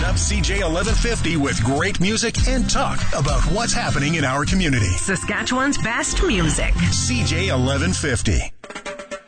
up CJ 1150 with great music and talk about what's happening in our community. Saskatchewan's best music. CJ 1150.